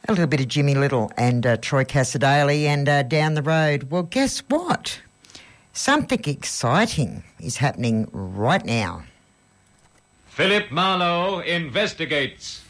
A little bit of Jimmy Little and Troy Cassadaly and Down the Road. Well, guess what? Something exciting is happening right now. Philip Marlowe investigates.